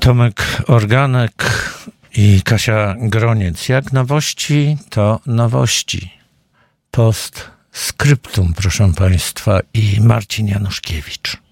Tomek Organek i Kasia Groniec. Jak nowości, to nowości. Post scriptum, proszę Państwa, i Marcin Januszkiewicz.